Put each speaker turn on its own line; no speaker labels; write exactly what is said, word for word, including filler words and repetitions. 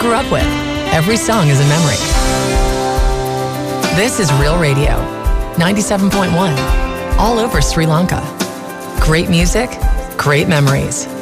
grew up with. Every song is a memory. This is Real Radio, ninety-seven point one, all over Sri Lanka. Great music, great memories.